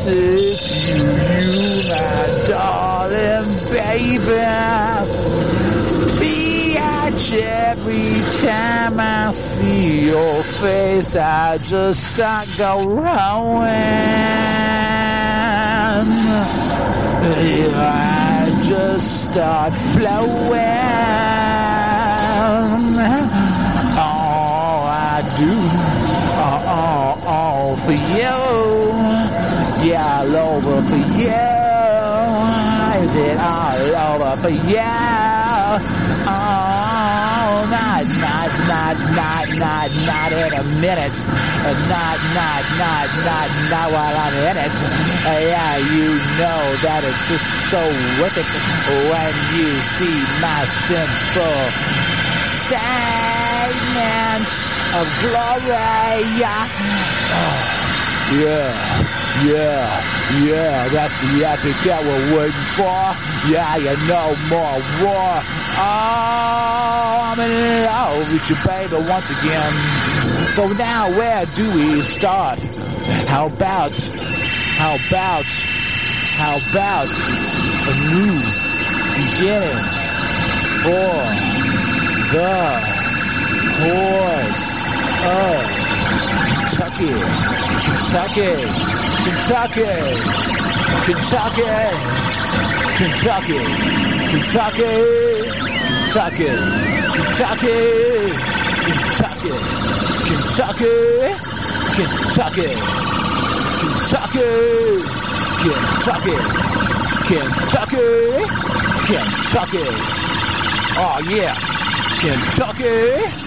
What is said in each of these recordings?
say to you, my darling baby, every time I see your face, I just start going. I just start flowing. All I do, all for you. Yeah, all over for you. Is it all over for you? Oh, not in a minute. Not while I'm in it. Yeah, you know that it's just so worth it when you see my simple statement of glory. Oh, yeah, that's the epic that we're waiting for. Yeah, you know, more war. Oh, I'm in love with you, baby, once again. So now, where do we start? How about a new beginning for the horse of Kentucky? Oh yeah, Kentucky.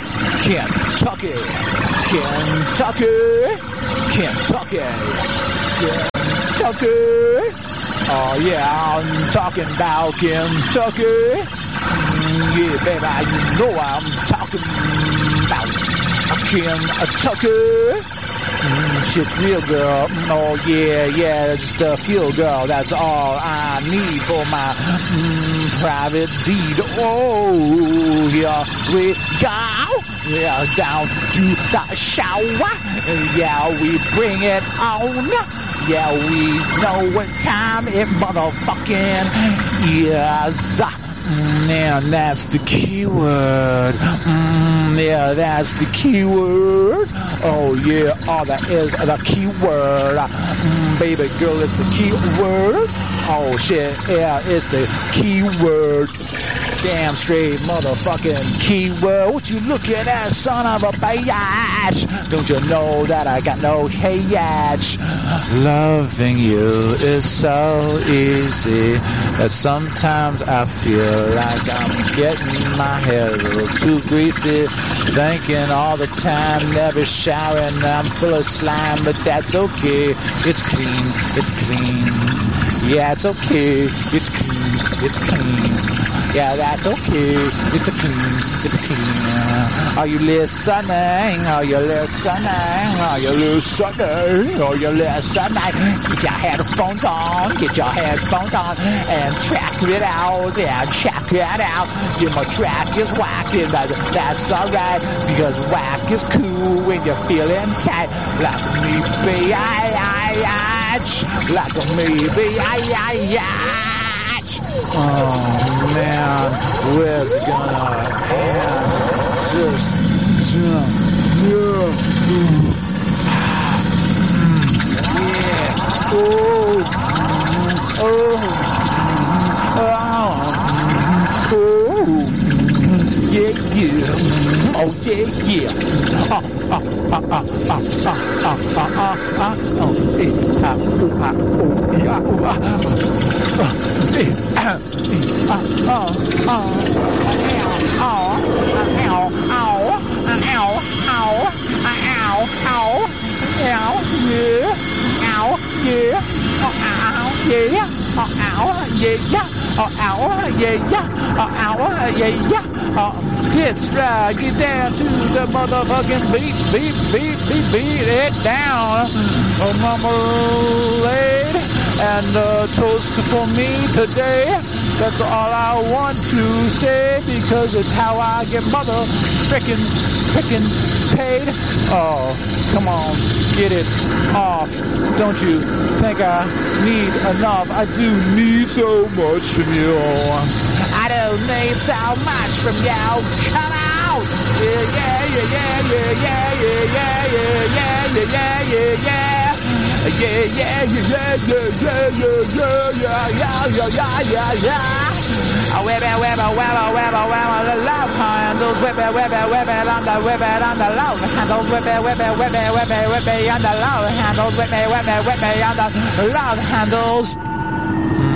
Oh yeah, I'm talking about Kentucky. Yeah, baby, you know I'm talking about Kentucky. Shit's real, girl. Oh yeah, just a feel, girl. That's all I need for my private deed. Oh, here we go. Yeah, down to the shower. Yeah, we bring it on. Yeah, we know what time it motherfucking is. Man, that's the key word. Yeah, that's the key word. Oh yeah, all that is the key word. Baby girl, it's the key word. Oh shit, yeah, it's the key word. Damn straight motherfucking keyword. What you looking at, son of a bitch? Don't you know that I got no hatch? Loving you is so easy that sometimes I feel like I'm getting my hair a little too greasy. Thinking all the time, never showering, I'm full of slime, but that's okay. It's clean. Yeah, it's okay. It's clean. Yeah, that's okay. It's clean. Are you listening? Get your headphones on. And check it out. Yeah, my track is whacking, but that's alright. Because whack is cool when you're feeling tight. Like me, Oh man, where's it gonna end? Just It's right, get down to the motherfucking beat it down. Marmalade and toast for me today. That's all I want to say because it's how I get mother frickin' paid? Oh, come on, get it off. Don't you think I need enough? I do need so much from you. I don't need so much from you. Come out! Yeah, yeah, yeah, yeah, yeah, yeah, yeah, yeah, yeah, yeah, yeah, yeah. Yeah, yeah, yeah, yeah, yeah, yeah, yeah, yeah, yeah, yeah, yeah, yeah. Whip it, whip it, whip it, whip it, whip it, the love handles. Whip it, whip it, whip it on the love handles. Whip it, whip it, whip it, whip it, whip it on the love handles. Whip it, whip it, whip it on the love handles.